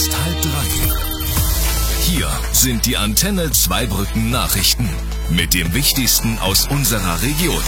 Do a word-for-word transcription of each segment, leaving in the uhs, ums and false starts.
ist halb drei. Hier sind die Antenne Zweibrücken Nachrichten mit dem Wichtigsten aus unserer Region.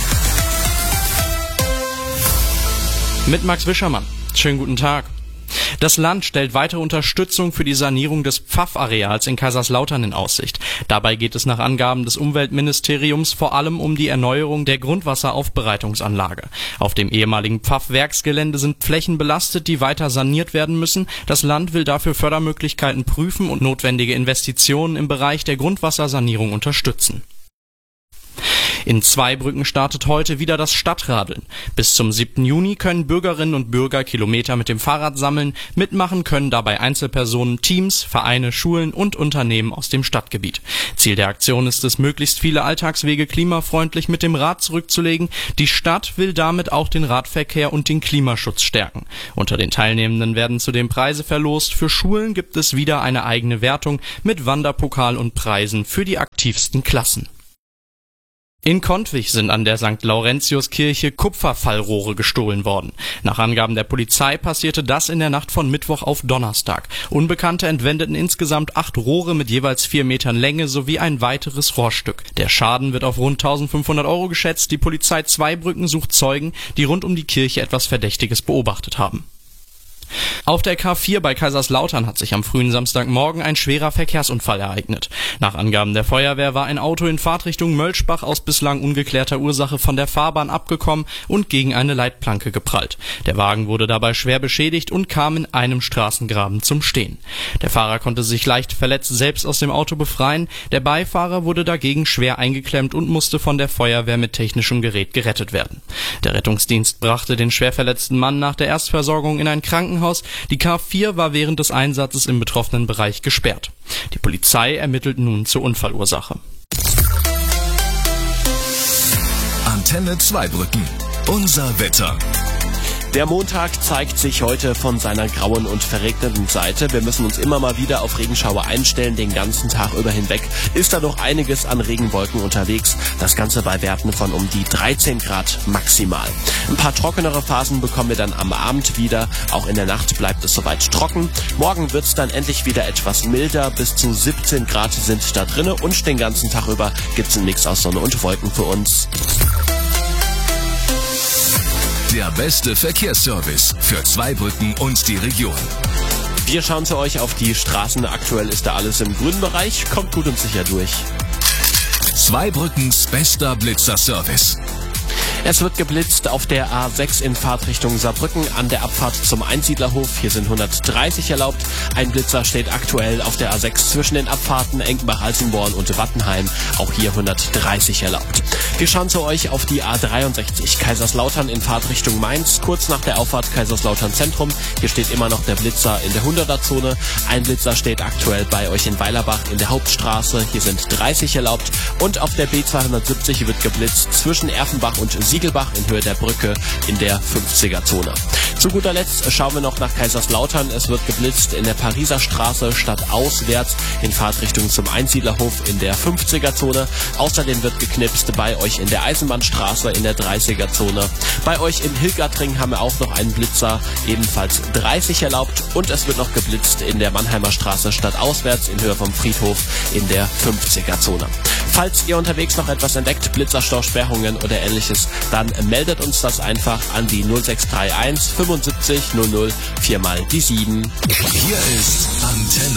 Mit Max Wischermann. Schönen guten Tag. Das Land stellt weitere Unterstützung für die Sanierung des Pfaffareals in Kaiserslautern in Aussicht. Dabei geht es nach Angaben des Umweltministeriums vor allem um die Erneuerung der Grundwasseraufbereitungsanlage. Auf dem ehemaligen Pfaffwerksgelände sind Flächen belastet, die weiter saniert werden müssen. Das Land will dafür Fördermöglichkeiten prüfen und notwendige Investitionen im Bereich der Grundwassersanierung unterstützen. In Zweibrücken startet heute wieder das Stadtradeln. Bis zum siebten Juni können Bürgerinnen und Bürger Kilometer mit dem Fahrrad sammeln. Mitmachen können dabei Einzelpersonen, Teams, Vereine, Schulen und Unternehmen aus dem Stadtgebiet. Ziel der Aktion ist es, möglichst viele Alltagswege klimafreundlich mit dem Rad zurückzulegen. Die Stadt will damit auch den Radverkehr und den Klimaschutz stärken. Unter den Teilnehmenden werden zudem Preise verlost. Für Schulen gibt es wieder eine eigene Wertung mit Wanderpokal und Preisen für die aktivsten Klassen. In Kontwich sind an der Sankt Laurentius-Kirche Kupferfallrohre gestohlen worden. Nach Angaben der Polizei passierte das in der Nacht von Mittwoch auf Donnerstag. Unbekannte entwendeten insgesamt acht Rohre mit jeweils vier Metern Länge sowie ein weiteres Rohrstück. Der Schaden wird auf rund eintausendfünfhundert Euro geschätzt. Die Polizei Zweibrücken sucht Zeugen, die rund um die Kirche etwas Verdächtiges beobachtet haben. Auf der K vier bei Kaiserslautern hat sich am frühen Samstagmorgen ein schwerer Verkehrsunfall ereignet. Nach Angaben der Feuerwehr war ein Auto in Fahrtrichtung Mölschbach aus bislang ungeklärter Ursache von der Fahrbahn abgekommen und gegen eine Leitplanke geprallt. Der Wagen wurde dabei schwer beschädigt und kam in einem Straßengraben zum Stehen. Der Fahrer konnte sich leicht verletzt selbst aus dem Auto befreien. Der Beifahrer wurde dagegen schwer eingeklemmt und musste von der Feuerwehr mit technischem Gerät gerettet werden. Der Rettungsdienst brachte den schwer verletzten Mann nach der Erstversorgung in ein Krankenhaus. Die K vier war während des Einsatzes im betroffenen Bereich gesperrt. Die Polizei ermittelt nun zur Unfallursache. Antenne Zweibrücken. Unser Wetter. Der Montag zeigt sich heute von seiner grauen und verregneten Seite. Wir müssen uns immer mal wieder auf Regenschauer einstellen, den ganzen Tag über hinweg. Ist da noch einiges an Regenwolken unterwegs. Das Ganze bei Werten von um die dreizehn Grad maximal. Ein paar trockenere Phasen bekommen wir dann am Abend wieder. Auch in der Nacht bleibt es soweit trocken. Morgen wird es dann endlich wieder etwas milder. Bis zu siebzehn Grad sind da drinne und den ganzen Tag über gibt es einen Mix aus Sonne und Wolken für uns. Der beste Verkehrsservice für Zweibrücken und die Region. Wir schauen zu euch auf die Straßen. Aktuell ist da alles im grünen Bereich. Kommt gut und sicher durch. Zweibrückens bester Blitzerservice. Es wird geblitzt auf der A sechs in Fahrtrichtung Saarbrücken an der Abfahrt zum Einsiedlerhof. Hier sind hundertdreißig erlaubt. Ein Blitzer steht aktuell auf der A sechs zwischen den Abfahrten Enkenbach-Alzenborn und Wattenheim. Auch hier hundertdreißig erlaubt. Wir schauen zu euch auf die A dreiundsechzig Kaiserslautern in Fahrtrichtung Mainz. Kurz nach der Auffahrt Kaiserslautern Zentrum. Hier steht immer noch der Blitzer in der hunderter-Zone. Ein Blitzer steht aktuell bei euch in Weilerbach in der Hauptstraße. Hier sind dreißig erlaubt. Und auf der B zweihundertsiebzig wird geblitzt zwischen Erfenbach und Siegelbach in Höhe der Brücke in der fünfziger-Zone. Zu guter Letzt schauen wir noch nach Kaiserslautern. Es wird geblitzt in der Pariser Straße stadtauswärts in Fahrtrichtung zum Einsiedlerhof in der fünfziger-Zone. Außerdem wird geknipst bei euch in der Eisenbahnstraße in der dreißiger-Zone. Bei euch in Hilgertring haben wir auch noch einen Blitzer, ebenfalls dreißig erlaubt. Und es wird noch geblitzt in der Mannheimer Straße stadtauswärts in Höhe vom Friedhof in der fünfziger-Zone. Falls ihr unterwegs noch etwas entdeckt, Blitzerstau-Sperrungen oder ähnliches, dann meldet uns das einfach an die null sechs drei eins fünfundsiebzig null null vier mal die sieben. Hier ist Antenne.